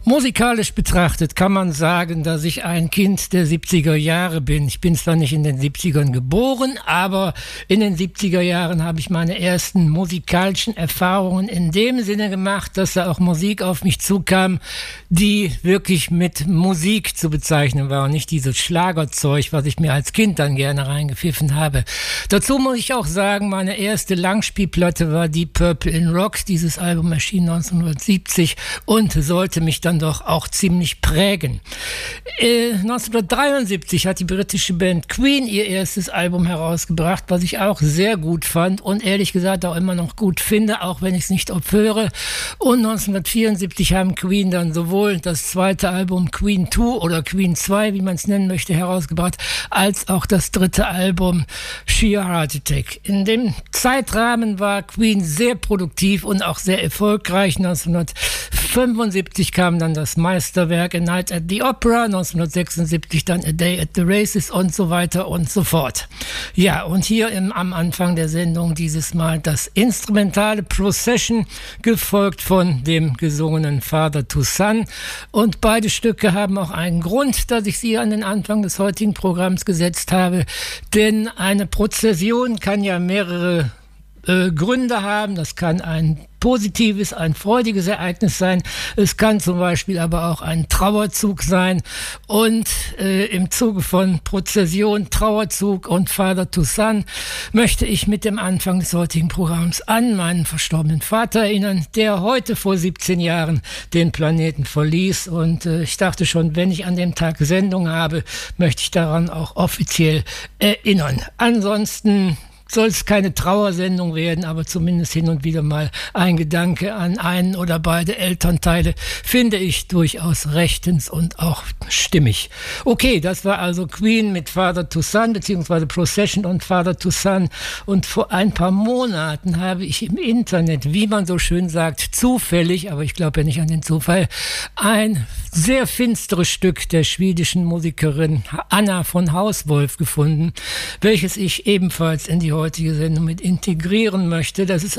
Musikalisch betrachtet kann man sagen, dass ich ein Kind der 70er Jahre bin. Ich bin zwar nicht in den 70ern geboren, aber in den 70er Jahren habe ich meine ersten musikalischen Erfahrungen in dem Sinne gemacht, dass da auch Musik auf mich zukam, die wirklich mit Musik zu bezeichnen war und nicht dieses Schlagerzeug, was ich mir als Kind dann gerne reingepfiffen habe. Dazu muss ich auch sagen, meine erste Langspielplatte war Deep Purple in Rock. Dieses Album erschien 1970 und sollte mich dann doch auch ziemlich prägen. 1973 hat die britische Band Queen ihr erstes Album herausgebracht, was ich auch sehr gut fand und ehrlich gesagt auch immer noch gut finde, auch wenn ich es nicht oft höre. Und 1974 haben Queen dann sowohl das zweite Album Queen 2 oder Queen 2, wie man es nennen möchte, herausgebracht, als auch das dritte Album Sheer Heart Attack. In dem Zeitrahmen war Queen sehr produktiv und auch sehr erfolgreich. 1975 kam dann das Meisterwerk A Night at the Opera, 1976 dann A Day at the Races und so weiter und so fort. Ja, und hier am Anfang der Sendung dieses Mal das instrumentale Procession, gefolgt von dem gesungenen Father to Son. Und beide Stücke haben auch einen Grund, dass ich sie an den Anfang des heutigen Programms gesetzt habe, denn eine Prozession kann ja mehrere Gründe haben. Das kann ein positives, ein freudiges Ereignis sein. Es kann zum Beispiel aber auch ein Trauerzug sein. Und im Zuge von Prozession, Trauerzug und Father to Son möchte ich mit dem Anfang des heutigen Programms an meinen verstorbenen Vater erinnern, der heute vor 17 Jahren den Planeten verließ. Und ich dachte schon, wenn ich an dem Tag Sendung habe, möchte ich daran auch offiziell erinnern. Ansonsten soll es keine Trauersendung werden, aber zumindest hin und wieder mal ein Gedanke an einen oder beide Elternteile finde ich durchaus rechtens und auch stimmig. Okay, das war also Queen mit Father to Son, beziehungsweise Procession und Father to Son. Und vor ein paar Monaten habe ich im Internet, wie man so schön sagt, zufällig, aber ich glaube ja nicht an den Zufall, ein sehr finsteres Stück der schwedischen Musikerin Anna von Hauswolf gefunden, welches ich ebenfalls in die heutige Sendung mit integrieren möchte. Das ist